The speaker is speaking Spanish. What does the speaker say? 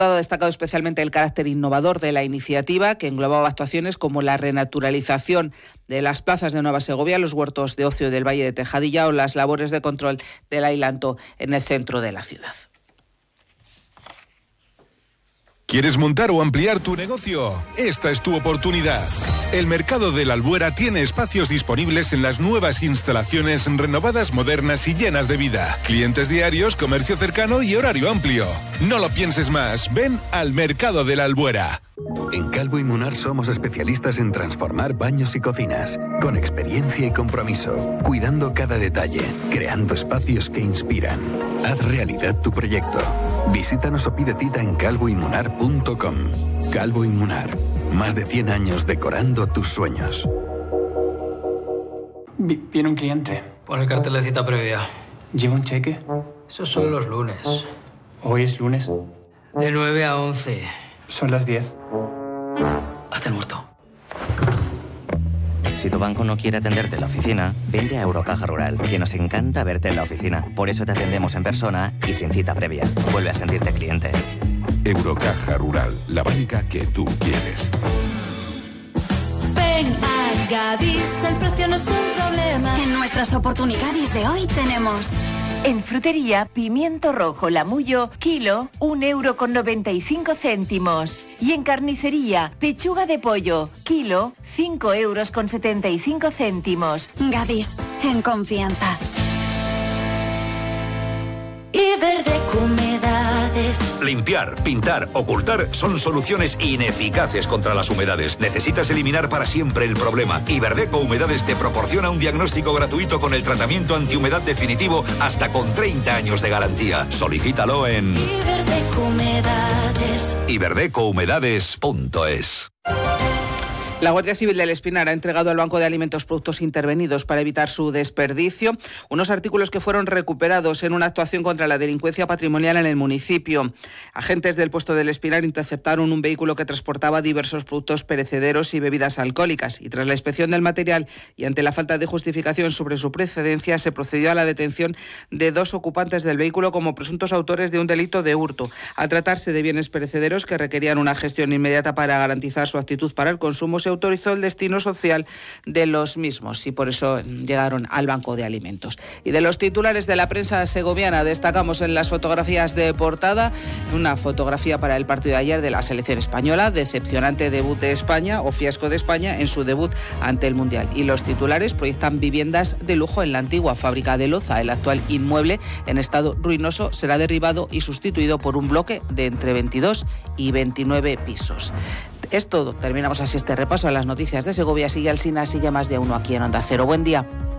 Ha destacado especialmente el carácter innovador de la iniciativa, que englobaba actuaciones como la renaturalización de las plazas de Nueva Segovia, los huertos de ocio del Valle de Tejadilla o las labores de control del ailanto en el centro de la ciudad. ¿Quieres montar o ampliar tu negocio? Esta es tu oportunidad. El Mercado de la Albuera tiene espacios disponibles en las nuevas instalaciones renovadas, modernas y llenas de vida. Clientes diarios, comercio cercano y horario amplio. No lo pienses más. Ven al Mercado de la Albuera. En Calvo y Munar somos especialistas en transformar baños y cocinas, con experiencia y compromiso, cuidando cada detalle, creando espacios que inspiran. Haz realidad tu proyecto. Visítanos o pide cita en calvoymunar.com. Calvo y Munar, más de 100 años decorando tus sueños. Viene un cliente. Pon el cartel de cita previa. ¿Lleva un cheque? Esos son los lunes. ¿Hoy es lunes? De 9 a 11. Son las 10. Haz el muerto. Si tu banco no quiere atenderte en la oficina, vente a Eurocaja Rural, que nos encanta verte en la oficina. Por eso te atendemos en persona y sin cita previa. Vuelve a sentirte cliente. Eurocaja Rural, la banca que tú quieres. Ven a Gadis, el precio no es un problema. En nuestras oportunidades de hoy tenemos... En frutería, pimiento rojo Lamullo, kilo, 1,95 €. Y en carnicería, pechuga de pollo, kilo, 5,75 €. Gadis, en confianza. Iberdeco Humedades. Limpiar, pintar, ocultar son soluciones ineficaces contra las humedades. Necesitas eliminar para siempre el problema. Iberdeco Humedades te proporciona un diagnóstico gratuito con el tratamiento antihumedad definitivo hasta con 30 años de garantía. Solicítalo en Iberdeco Humedades. iberdecouhumedades.es. La Guardia Civil del Espinar ha entregado al Banco de Alimentos productos intervenidos para evitar su desperdicio, unos artículos que fueron recuperados en una actuación contra la delincuencia patrimonial en el municipio. Agentes del puesto del Espinar interceptaron un vehículo que transportaba diversos productos perecederos y bebidas alcohólicas, y tras la inspección del material y ante la falta de justificación sobre su procedencia, se procedió a la detención de 2 ocupantes del vehículo como presuntos autores de un delito de hurto. Al tratarse de bienes perecederos que requerían una gestión inmediata para garantizar su aptitud para el consumo, se autorizó el destino social de los mismos y por eso llegaron al Banco de Alimentos. Y de los titulares de la prensa segoviana destacamos en las fotografías de portada una fotografía para el partido de ayer de la selección española, decepcionante debut de España o fiasco de España en su debut ante el Mundial. Y los titulares proyectan viviendas de lujo en la antigua fábrica de Loza. El actual inmueble en estado ruinoso será derribado y sustituido por un bloque de entre 22 y 29 pisos. Es todo. Terminamos así este repaso a las noticias de Segovia. Sigue Alsina, sigue Más de Uno aquí en Onda Cero. Buen día.